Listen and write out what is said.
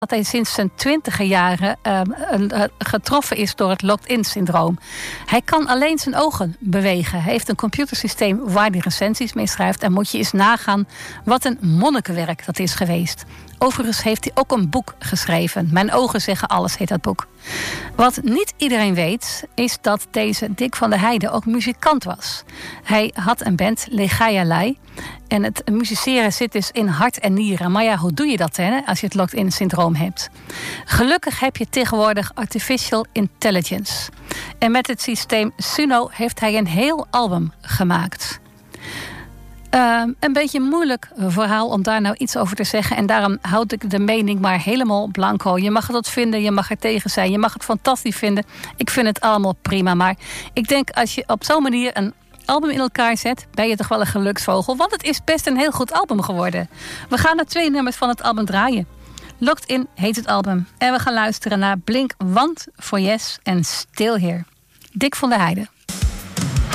dat hij sinds zijn 20e jaren getroffen is door het locked-in-syndroom. Hij kan alleen zijn ogen bewegen. Hij heeft een computersysteem waar hij recensies mee schrijft. En moet je eens nagaan wat een monnikenwerk dat is geweest. Overigens heeft hij ook een boek geschreven. Mijn ogen zeggen alles, heet dat boek. Wat niet iedereen weet, is dat deze Dick van der Heijden ook muzikant was. Hij had een band, Legaia Lei. En het musiceren zit dus in hart en nieren. Maar ja, hoe doe je dat als je het locked-in syndroom hebt? Gelukkig heb je tegenwoordig artificial intelligence. En met het systeem Suno heeft hij een heel album gemaakt. Een beetje een moeilijk verhaal om daar nou iets over te zeggen. En daarom houd ik de mening maar helemaal blanco. Je mag het wat vinden, je mag er tegen zijn. Je mag het fantastisch vinden. Ik vind het allemaal prima. Maar ik denk als je op zo'n manier een album in elkaar zet, ben je toch wel een geluksvogel. Want het is best een heel goed album geworden. We gaan er 2 nummers van het album draaien. Locked In heet het album. En we gaan luisteren naar Blink Want for Yes en Still Here. Dick van der Heijden.